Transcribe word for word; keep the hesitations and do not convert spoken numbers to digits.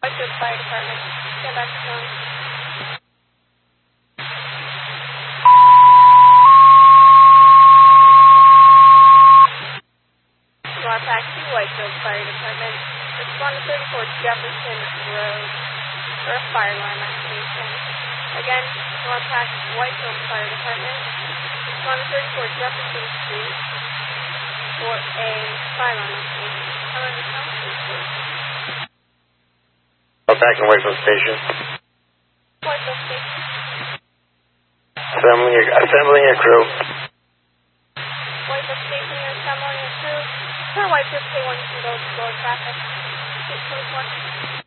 Whitefield Fire Department. Stand back to zone. Squad Taxi, Whitefield Fire Department. Respond to thirty-four Jefferson Road for a fire alarm activation. Again, Squad Taxi, Whitefield Fire Department. Respond to thirty-four Jefferson Street for a fire alarm activation. However, the council is Back in Whitefield Station. Whitefield Station. Assembling your, assembling your crew. Whitefield Station, you're assembling your crew. For Whitefield K one, you can go to lower traffic. six twenty-four.